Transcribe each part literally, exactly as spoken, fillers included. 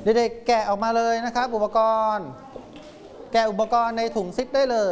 เด็กๆแกะออกมาเลยนะครับอุปกรณ์แกะอุปกรณ์ในถุงซิปได้เลย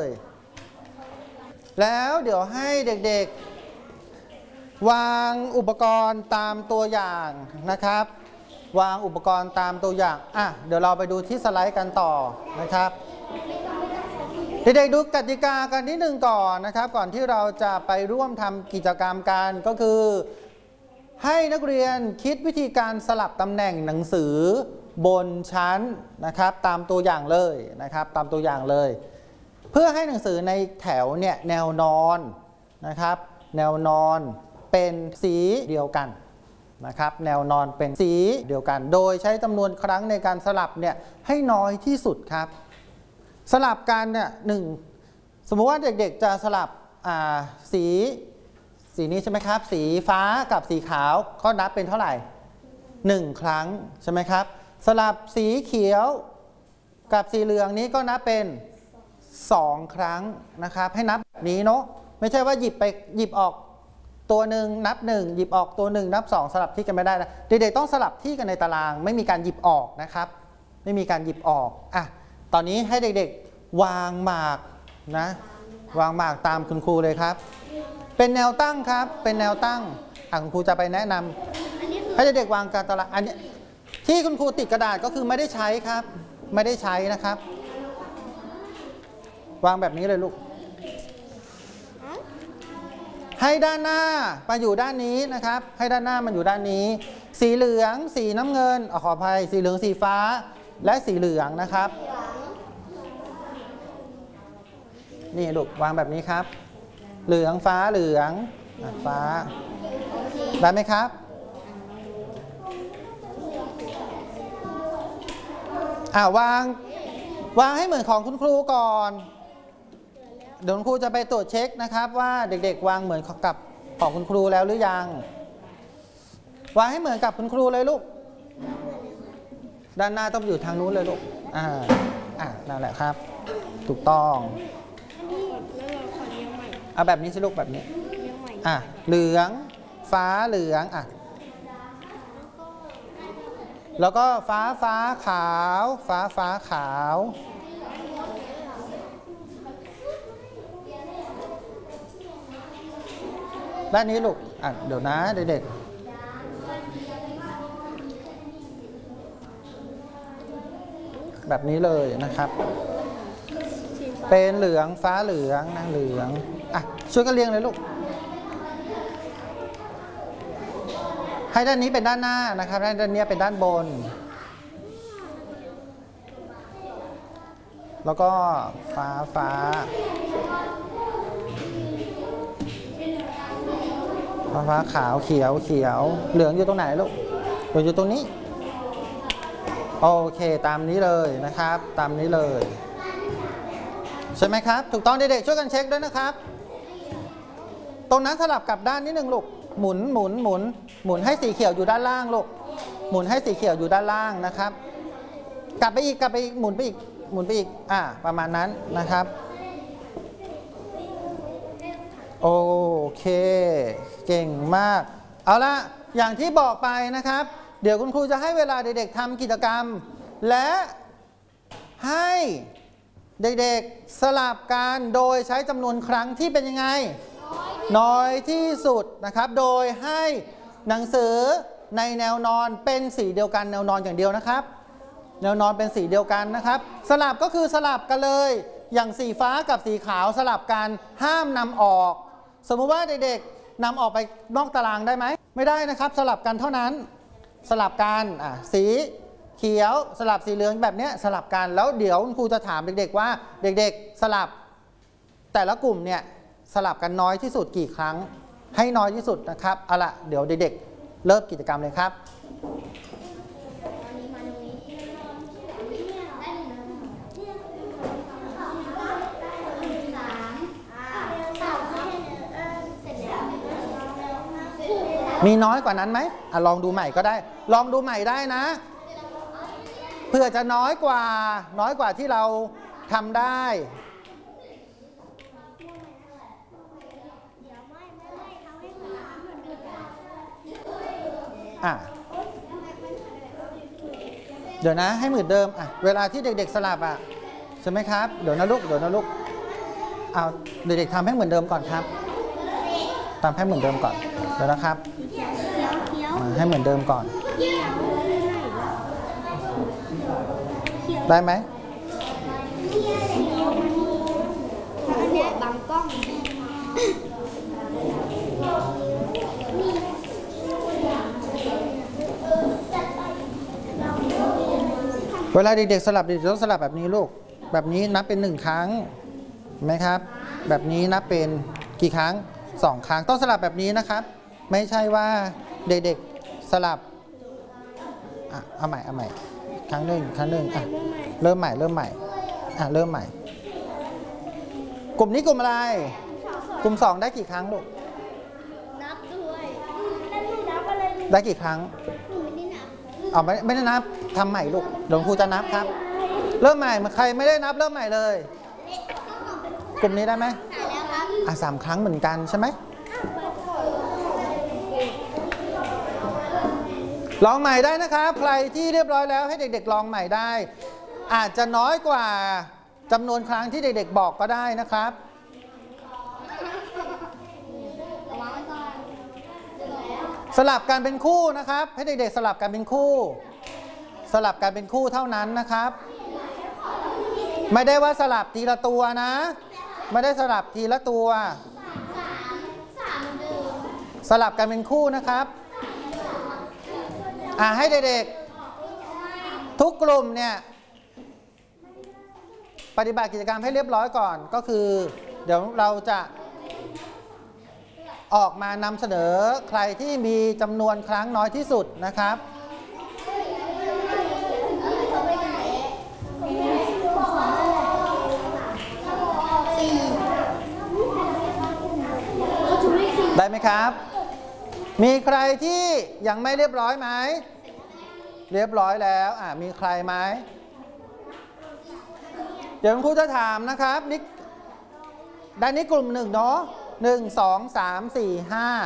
แล้วเดี๋ยวให้เด็กๆวางอุปกรณ์ตามตัวอย่างนะครับวางอุปกรณ์ตามตัวอย่างอ่ะเดี๋ยวเราไปดูที่สไลด์กันต่อนะครับเด็กๆดูกติกากันนิดนึงก่อนนะครับก่อนที่เราจะไปร่วมทำกิจกรรมกันก็คือให้นักเรียนคิดวิธีการสลับตำแหน่งหนังสือบนชั้นนะครับตามตัวอย่างเลยนะครับตามตัวอย่างเลยเพื่อให้หนังสือในแถวเนี่ยแนวนอนนะครับแนวนอนเป็นสีเดียวกันนะครับแนวนอนเป็นสีเดียวกันโดยใช้จำนวนครั้งในการสลับเนี่ยให้น้อยที่สุดครับสลับกันเนี่ยหนึ่งสมมุติว่าเด็กๆจะสลับสีสีนี้ใช่ไหมครับสีฟ้ากับสีขาวก็นับเป็นเท่าไหร่หนึ่งครั้งใช่ไหมครับสลับสีเขียวกับสีเหลืองนี้ก็นับเป็นสองครั้งนะครับให้นับแบบนี้เนาะไม่ใช่ว่าหยิบไปหยิบออกตัวหนึ่งนับหนึ่งหยิบออกตัวหนึ่งนับสองสลับที่กันไม่ได้นะเด็กๆต้องสลับที่กันในตารางไม่มีการหยิบออกนะครับไม่มีการหยิบออกอ่ะตอนนี้ให้เด็กๆวางหมากนะวางหมากตามคุณครูเลยครับเป็นแนวตั้งครับเป็นแนวตั้งอ่ะคุณครูจะไปแนะนำให้เด็กๆวางการตารางอันนี้ที่คุณครูติดกระดาษก็คือไม่ได้ใช้ครับไม่ได้ใช้นะครับวางแบบนี้เลยลูกให้ด้านหน้ามาอยู่ด้านนี้นะครับให้ด้านหน้ามันอยู่ด้านนี้สีเหลืองสีน้ำเงินขออภัยสีเหลืองสีฟ้าและสีเหลืองนะครับนี่ลูกวางแบบนี้ครับเหลืองฟ้าเหลืองฟ้าได้ไหมครับอ่าวางวางให้เหมือนของคุณครูก่อนเดี๋ยวคุณครูจะไปตรวจเช็คนะครับว่าเด็กๆวางเหมือนกับของคุณครูแล้วหรือยังวางให้เหมือนกับคุณครูเลยลูกด้านหน้าต้องอยู่ทางนู้นเลยลูกอ่าอ่านั่นแหละครับถูกต้องเอาแบบนี้สิลูกแบบนี้อ่ะเหลืองฟ้าเหลืองอ่ะแล้วก็ฟ้าฟ้าขาวฟ้าฟ้าขาวด้านนี้ลูกอ่ะเดี๋ยวนะเด็กๆแบบนี้เลยนะครับเป็นเหลืองฟ้าเหลืองนะเหลืองอ่ะช่วยกันเรียงเลยลูกให้ด้านนี้เป็นด้านหน้านะครับด้านนี้เป็นด้านบนแล้วก็ฟ้าฟ้าฟ้าฟ้าขาวเขียวเขียวเหลืองอยู่ตรงไหนลูกเหลืองอยู่ตรงนี้โอเคตามนี้เลยนะครับตามนี้เลยใช่ไหมครับถูกต้องเด็กๆช่วยกันเช็คด้วยนะครับตรงนั้นสลับกับด้านนิดนึงลูกหมุนหมุนหมุนหมุนให้สีเขียวอยู่ด้านล่างลูกหมุนให้สีเขียวอยู่ด้านล่างนะครับกลับไปอีกกลับไปอีกหมุนไปอีกหมุนไปอีกอ่าประมาณนั้นนะครับโอเคเก่งมากเอาละอย่างที่บอกไปนะครับเดี๋ยวคุณครูจะให้เวลาเด็กๆทำกิจกรรมและให้เด็กๆสลับกันโดยใช้จำนวนครั้งที่เป็นยังไงน้อยที่สุดนะครับโดยให้หนังสือในแนวนอนเป็นสีเดียวกันแนวนอนอย่างเดียวนะครับแนวนอนเป็นสีเดียวกันนะครับสลับก็คือสลับกันเลยอย่างสีฟ้ากับสีขาวสลับกันห้ามนำออกสมมุติว่าเด็กๆนำออกไปนอกตารางได้ไหมไม่ได้นะครับสลับกันเท่านั้นสลับกันอ่ะสีเขียวสลับสีเหลืองแบบนี้สลับกันแล้วเดี๋ยวครูจะถามเด็กๆว่าเด็กๆสลับแต่ละกลุ่มเนี่ยสลับกันน้อยที่สุดกี่ครั้งให้น้อยที่สุดนะครับเอาละเดี๋ยวเด็กๆเริ่มกิจกรรมเลยครับมีน้อยกว่านั้นไหมอ่ะลองดูใหม่ก็ได้ลองดูใหม่ได้นะเพื่อจะน้อยกว่าน้อยกว่าที่เราทำได้อ่ะเดี๋ยวนะให้เหมือนเดิมอ่ะเวลาที่เด็กๆสลับอ่ะใช่ไหมครับเดี๋ยวนะลูกเดี๋ยวนะลูกเอาเด็กๆทำให้เหมือนเดิมก่อนครับทำให้เหมือนเดิมก่อนเดี๋ยวนะครับให้เหมือนเดิมก่อนได้ไหมบังกล้องเวลาเด็กๆสลับเด็กๆต้องสลับแบบนี้ลูกแบบนี้นับเป็นหนึ่งครั้งไหมครับแบบนี้นับเป็นกี่ครั้งสองครั้งต้องสลับแบบนี้นะครับไม่ใช่ว่าเด็กๆสลับอ่ะเอาใหม่เอาใหม่ครั้งหนึ่งครั้งหนึ่งอ่ะเริ่มใหม่เริ่มใหม่อ่ะเริ่มใหม่กลุ่มนี้กลุ่มอะไรกลุ่มสองได้กี่ครั้งลูกนับด้วยแล้วหนูนับอะไรได้กี่ครั้งหนูไม่ได้นับเอาไม่ไม่ได้นับทำใหม่ลูกเดี๋ยวครูจะนับครับเริ่มใหม่ใครไม่ได้นับเริ่มใหม่เลยกลุ่มนี้ได้ไหมแล้วครับอ่ะสามครั้งเหมือนกันใช่ไหมลองใหม่ได้นะครับใครที่เรียบร้อยแล้วให้เด็กๆลองใหม่ได้อาจจะน้อยกว่าจำนวนครั้งที่เด็กๆบอกก็ได้นะครับสลับกันเป็นคู่นะครับให้เด็กๆสลับกันเป็นคู่สลับกันเป็นคู่เท่านั้นนะครับไม่ได้ว่าสลับทีละตัวนะไม่ได้สลับทีละตัวสลับกันเป็นคู่นะครับอ่าให้เด็กๆทุกกลุ่มเนี่ยปฏิบัติกิจกรรมให้เรียบร้อยก่อนก็คือเดี๋ยวเราจะออกมานำเสนอใครที่มีจำนวนครั้งน้อยที่สุดนะครับได้ไหมครับมีใครที่ยังไม่เรียบร้อยไหมเรียบร้อยแล้วอ่ามีใครไหมเดี๋ยวคุณครูจะถามนะครับนี่ด้านนี้กลุ่มหนึ่งเนาะหนึ่งสองสามสี่ห้า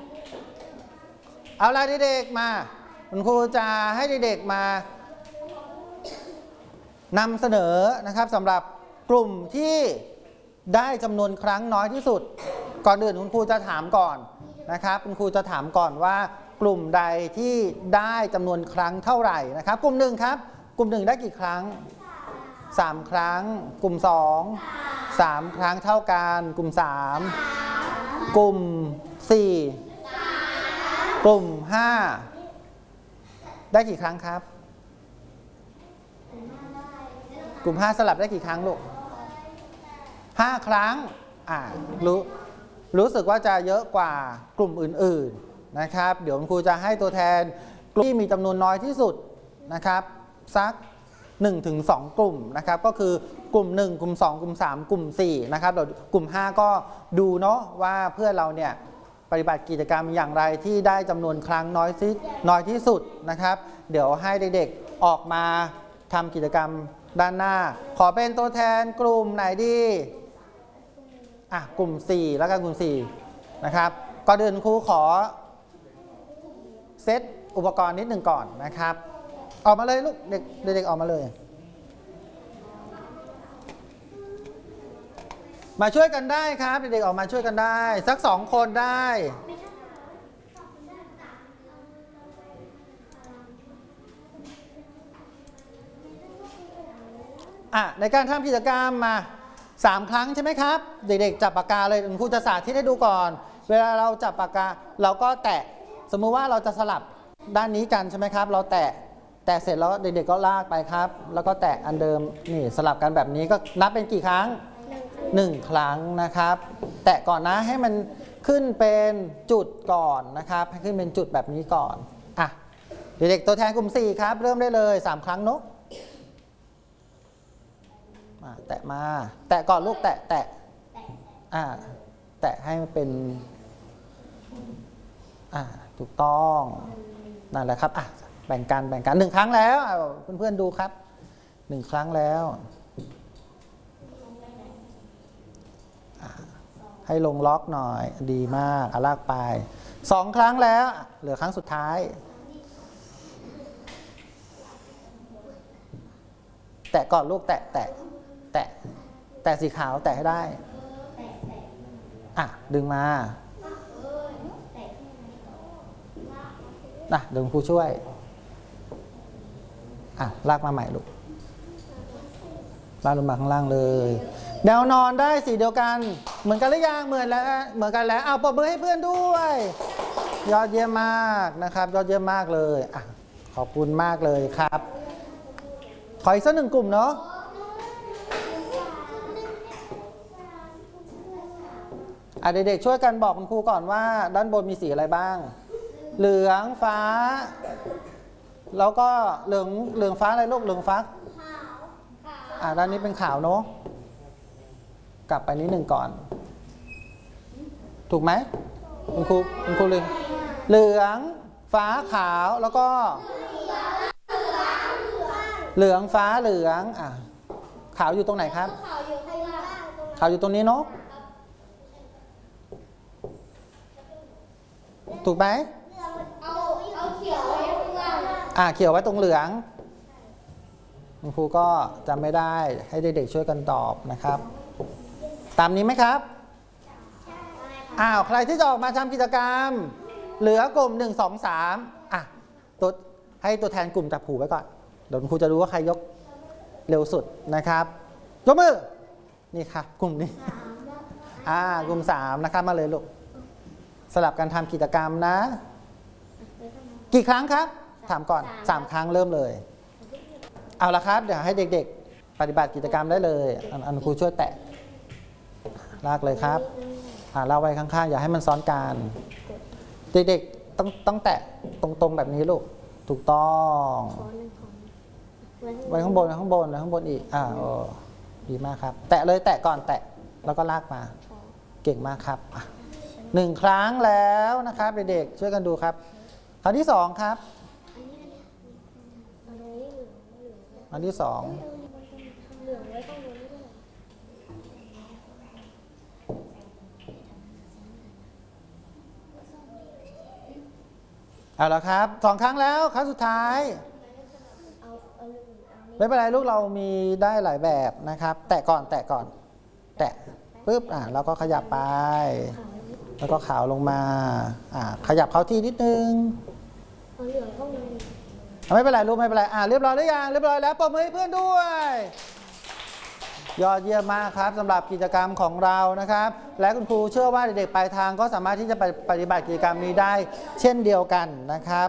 เอาละเด็กๆมาคุณครูจะให้เด็กๆมานำเสนอนะครับสำหรับกลุ่มที่ได้จำนวนครั้งน้อยที่สุดก่อนอื่นคุณครูจะถามก่อนนะครับคุณครูจะถามก่อนว่ากลุ่มใดที่ได้จำนวนครั้งเท่าไหร่นะครับกลุ่มหนึ่งครับกลุ่มหนึ่งได้กี่ครั้งสามครั้งกลุ่มสองสามครั้งเท่ากันกลุ่มสามกลุ่มสี่กลุ่มห้าได้กี่ครั้งครับกลุ่มห้าสลับได้กี่ครั้งลูกห้าครั้งอ่ารู้รู้สึกว่าจะเยอะกว่ากลุ่มอื่นๆนะครับเดี๋ยวครูจะให้ตัวแทนกลุ่มที่มีจำนวนน้อยที่สุดนะครับสักหนึ่งถึงสองกลุ่มนะครับก็คือกลุ่มหนึ่งกลุ่มสองกลุ่มสามกลุ่มสี่นะครับเดี๋ยวกลุ่มห้าก็ดูเนาะว่าเพื่อนเราเนี่ยปฏิบัติกิจกรรมอย่างไรที่ได้จำนวนครั้งน้อยที่น้อยที่สุดนะครับเดี๋ยวให้เด็กๆออกมาทำกิจกรรมด้านหน้าขอเป็นตัวแทนกลุ่มไหนดีอ่ะกลุ่มสี่แล้วกันกลุ่มสี่นะครับก่อนอื่นครูขอเซตอุปกรณ์นิดหนึ่งก่อนนะครับออกมาเลยลูกเด็กเด็กๆออกมาเลยมาช่วยกันได้ครับเด็กๆออกมาช่วยกันได้สักสองคนได้อ่ะในการทำกิจกรรมมาสามครั้งใช่ไหมครับเด็กๆจับปากกาเลยคุณครูจะสาธิตให้ดูก่อนเวลาเราจับปากกาเราก็แตะสมมุติว่าเราจะสลับด้านนี้กันใช่ไหมครับเราแตะแตะเสร็จแล้วเด็กๆก็ลากไปครับแล้วก็แตะอันเดิมนี่สลับกันแบบนี้ก็นับเป็นกี่ครั้งหนึ่งครั้งนะครับแตะก่อนนะให้มันขึ้นเป็นจุดก่อนนะครับให้ขึ้นเป็นจุดแบบนี้ก่อนอ่ะเด็กๆตัวแทนกลุ่มสี่ครับเริ่มได้เลยสามครั้งเนาะแตะมาแตะก่อนลูกแตะแตะอ่าแตะให้มันเป็นอ่าถูกต้องนั่นแหละครับอ่ะแบ่งกันแบ่งกันหนึ่งครั้งแล้วเพื่อนๆดูครับหนึ่งครั้งแล้วให้ลงล็อกหน่อยดีมากอ่ะลากไปสองครั้งแล้วเหลือครั้งสุดท้ายแตะก่อนลูกแตะแตะแตะแตะสีขาวแตะให้ได้อ่ะดึงมาอ่ะเดี๋ยวครูช่วยอ่ะลากมาใหม่ลูกลากลงมาข้างล่างเลยแนวนอนได้สีเดียวกันเหมือนกันหรือยังเหมือนแล้วเหมือนกันแล้วเอาปรบมือให้เพื่อนด้วยยอดเยี่ยมมากนะครับยอดเยี่ยมมากเลยอ่ะขอบคุณมากเลยครับขออีกสักหนึ่งกลุ่มเนาะอ่ะเด็กๆช่วยกันบอกคุณครูก่อนว่าด้านบนมีสีอะไรบ้างเหลืองฟ้าแล้วก็เหลืองเหลืองฟ้าอะไรลูกเหลืองฟ้าอ่ะด้านนี้เป็นขาวเนาะกลับไปนิดหนึ่งก่อนถูกไหมคุณครูคุณครูเหลืองเหลืองฟ้าขาวแล้วก็เหลืองฟ้าเหลืองอ่ะขาวอยู่ตรงไหนครับขาวอยู่ตรงนี้เนาะถูกไหมอ่ะเขียวไว้ตรงเหลืองคุณครูก็จำไม่ได้ให้เด็กๆช่วยกันตอบนะครับตามนี้ไหมครับอ้าวใครที่จะออกมาทำกิจกรรมเหลือกลุ่มหนึ่ง สอง สามอ่ะตัวให้ตัวแทนกลุ่มจับผูไว้ก่อนเดี๋ยวครูจะรู้ว่าใครยกเร็วสุดนะครับยกมือนี่ครับกลุ่มนี้อ่ากลุ่มสามนะครับมาเลยลูกสลับกันทำกิจกรรมนะกี่ครั้งครับถามก่อนสามครั้งเริ่มเลยเอาละครับเดี๋ยวให้เด็กๆปฏิบัติกิจกรรมได้เลยอันครูช่วยแตะลากเลยครับอ่าเราไว้ข้างๆอย่าให้มันซ้อนกันเด็กๆต้องต้องแตะตรงๆแบบนี้ลูกถูกต้องไว้ข้างบนไว้ข้างบนไว้ข้างบนอีกอ่าโอ้ดีมากครับแตะเลยแตะก่อนแตะแล้วก็ลากมาเก่งมากครับหนึ่งครั้งแล้วนะครับเด็กๆช่วยกันดูครับครั้งที่สองครับอันที่สองเอาละครับสองครั้งแล้วครั้งสุดท้ายไม่เป็นไรลูกเรามีได้หลายแบบนะครับแตะก่อนแตะก่อนแตะปุ๊บอ่าแล้วก็ขยับไปแล้วก็ขาวลงมาอ่าขยับเข้าที่นิดนึงไม่เป็นไรลูกไม่เป็นไรอ่าเรียบร้อยหรือยังเรียบร้อยแล้วปรบมือให้เพื่อนด้วยยอดเยี่ยมมากครับสำหรับกิจกรรมของเรานะครับและคุณครูเชื่อว่าเด็กๆปลายทางก็สามารถที่จะไปปฏิบัติกิจกรรมนี้ได้เช่นเดียวกันนะครับ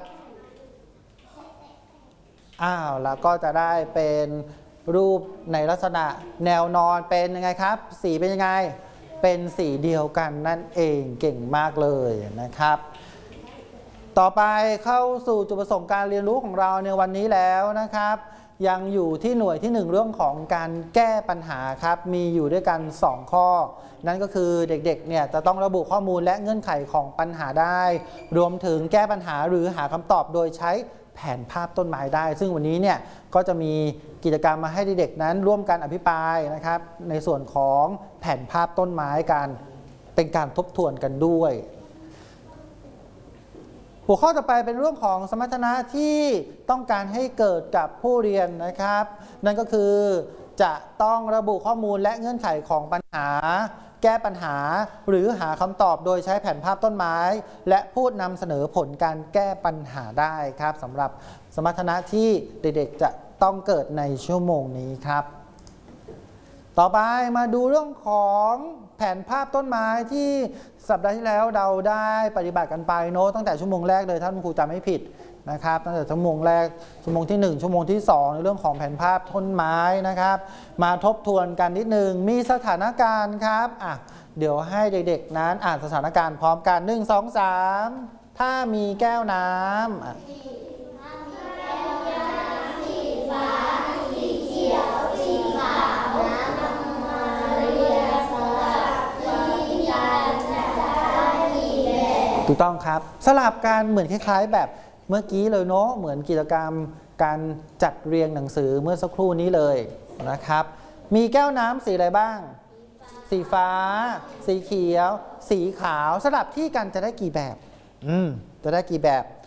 อ้าวแล้วก็จะได้เป็นรูปในลักษณะแนวนอนเป็นยังไงครับสีเป็นยังไงเป็นสีเดียวกันนั่นเองเก่งมากเลยนะครับต่อไปเข้าสู่จุดประสงค์การเรียนรู้ของเราในวันนี้แล้วนะครับยังอยู่ที่หน่วยที่หนึ่งเรื่องของการแก้ปัญหาครับมีอยู่ด้วยกันสองข้อนั่นก็คือเด็กๆเนี่ยจะต้องระบุข้อมูลและเงื่อนไขของปัญหาได้รวมถึงแก้ปัญหาหรือหาคำตอบโดยใช้แผนภาพต้นไม้ได้ซึ่งวันนี้เนี่ยก็จะมีกิจกรรมมาให้เด็กๆนั้นร่วมกันอภิปรายนะครับในส่วนของแผนภาพต้นไม้กันเป็นการทบทวนกันด้วยหัวข้อต่อไปเป็นเรื่องของสมรรถนะที่ต้องการให้เกิดกับผู้เรียนนะครับนั่นก็คือจะต้องระบุข้อมูลและเงื่อนไขของปัญหาแก้ปัญหาหรือหาคำตอบโดยใช้แผนภาพต้นไม้และพูดนำเสนอผลการแก้ปัญหาได้ครับสำหรับสมรรถนะที่เด็กๆจะต้องเกิดในชั่วโมงนี้ครับต่อไปมาดูเรื่องของแผนภาพต้นไม้ที่สัปดาห์ที่แล้วเราได้ปฏิบัติกันไปโน้ตตั้งแต่ชั่วโมงแรกเลยท่านครูจำไม่ผิดนะครับตั้งแต่ชั่วโมงแรกชั่วโมงที่หนึ่งชั่วโมงที่สองในเรื่องของแผนภาพต้นไม้นะครับมาทบทวนกันนิดนึงมีสถานการณ์ครับอ่ะเดี๋ยวให้เด็กๆนั้นอ่านสถานการณ์พร้อมกันหนึ่ง สอง สามถ้ามีแก้วน้ำอ่ะถูกต้องครับสลับกันเหมือนคล้ายๆแบบเมื่อกี้เลยเนาะเหมือนกิจกรรมการจัดเรียงหนังสือเมื่อสักครู่นี้เลยนะครับมีแก้วน้ำสีอะไรบ้างสีฟ้าสีเขียวสีขาวสลับที่กันจะได้กี่แบบอืมจะได้กี่แบบ